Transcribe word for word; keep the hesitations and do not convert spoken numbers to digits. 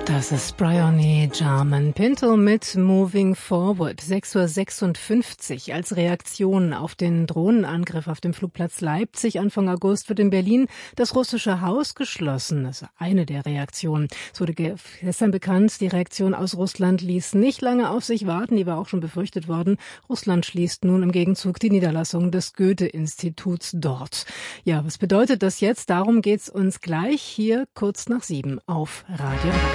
Das ist Bryony Jarman Pinto mit Moving Forward. sechs Uhr sechsundfünfzig als Reaktion auf den Drohnenangriff auf dem Flugplatz Leipzig Anfang August wird in Berlin das russische Haus geschlossen. Das ist eine der Reaktionen. Es wurde gestern bekannt, die Reaktion aus Russland ließ nicht lange auf sich warten. Die war auch schon befürchtet worden. Russland schließt nun im Gegenzug die Niederlassung des Goethe-Instituts dort. Ja, was bedeutet das jetzt? Darum geht's uns gleich hier kurz nach sieben auf Radio.